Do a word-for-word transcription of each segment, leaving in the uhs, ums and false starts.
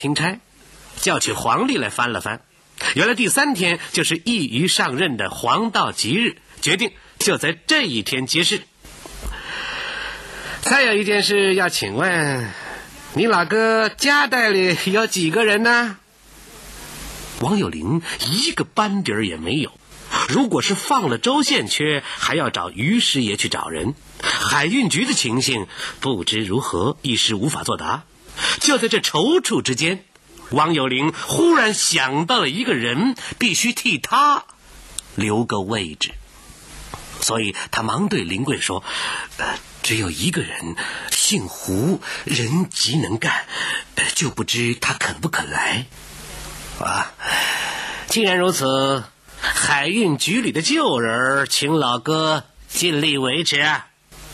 钦差，叫去皇帝来翻了翻。原来第三天就是易于上任的黄道吉日，决定就在这一天揭示。再有一件事要请问，你老哥家带里有几个人呢？王有龄一个班底儿也没有，如果是放了州县缺，还要找于师爷去找人。海运局的情形不知如何，一时无法作答。就在这踌躇之间，王有龄忽然想到了一个人，必须替他留个位置，所以他忙对林贵说、呃、只有一个人，姓胡，人极能干，就不知他肯不肯来啊。既然如此，海运局里的旧人，请老哥尽力维持啊。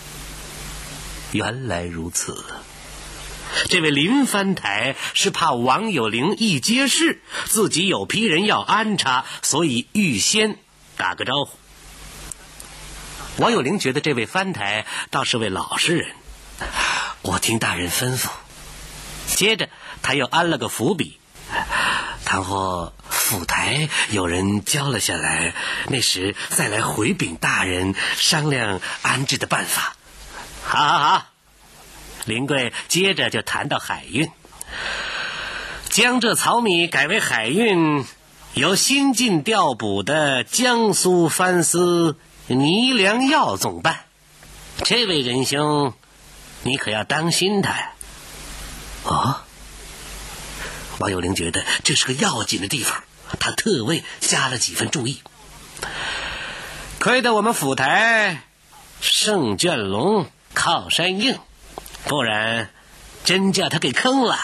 原来如此，这位林翻台是怕王有龄一揭示自己有批人要安插，所以预先打个招呼。王有龄觉得这位翻台倒是位老实人，我听大人吩咐。接着他又安了个伏笔，倘或府台有人交了下来，那时再来回禀大人商量安置的办法。好好好，林贵接着就谈到海运，江浙漕米改为海运，由新进调补的江苏藩司倪良耀总办。这位仁兄，你可要当心他呀。哦，王有龄觉得这是个要紧的地方，他特为加了几分注意。亏得我们府台胜卷龙靠山硬，不然真叫他给坑了。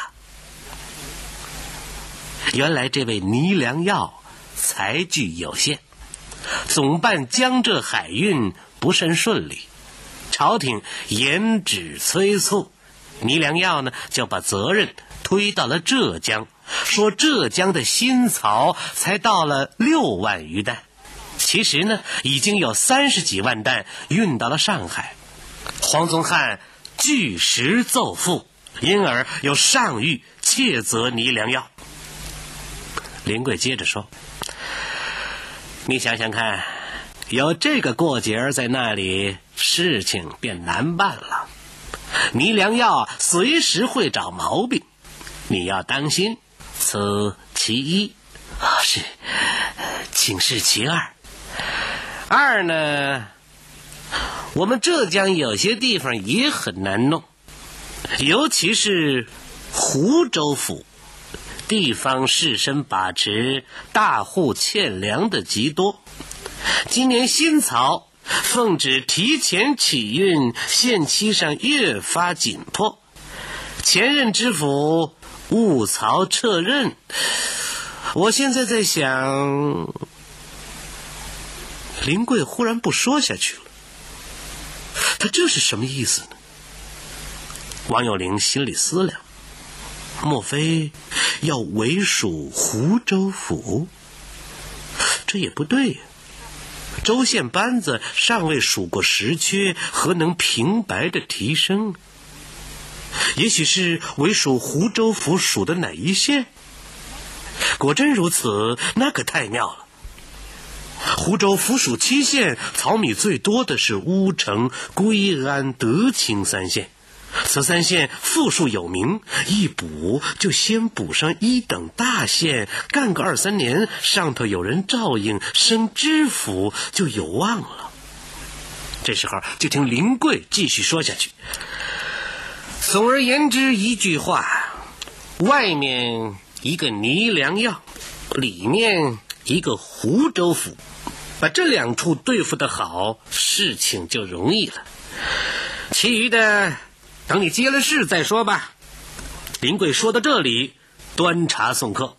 原来这位倪良耀才具有限，总办江浙海运不甚顺利，朝廷严旨催促，倪良耀呢就把责任推到了浙江，说浙江的新漕才到了六万余担，其实呢已经有三十几万担运到了上海。黄宗汉据实奏复，因而又上谕切责倪良耀。林贵接着说，你想想看，有这个过节在那里，事情便难办了。倪良耀随时会找毛病，你要当心，此其一。啊，是，请示其二。二呢，我们浙江有些地方也很难弄，尤其是湖州府，地方士绅把持，大户欠粮的极多。今年新漕奉旨提前起运，限期上越发紧迫。前任知府误漕撤任，我现在在想……林贵忽然不说下去了，他这是什么意思呢？王有龄心里思量，莫非要委属湖州府？这也不对呀，州县班子尚未数过实缺，何能平白的提升？也许是委属湖州府属的哪一县？果真如此，那可太妙了。湖州府属七县，漕米最多的是乌城、归安、德清三县，此三县富庶有名，一补就先补上一等大县，干个二三年，上头有人照应，升知府就有望了。这时候就听林贵继续说下去。总而言之一句话，外面一个倪良耀，里面一个湖州府，把这两处对付得好，事情就容易了。其余的等你接了事再说吧。林贵说到这里，端茶送客。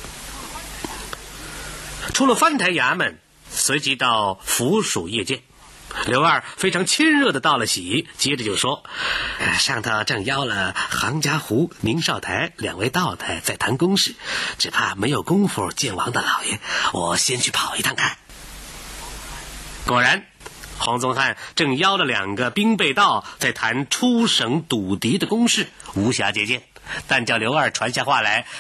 出了翻台衙门，随即到府署谒见。刘二非常亲热的道了喜，接着就说，上头正邀了杭家湖、宁少台两位道台在谈公事，只怕没有功夫见王大老爷，我先去跑一趟看。果然，黄宗汉正邀了两个兵备道在谈出省堵敌的公事，无暇接见，但叫刘二传下话来，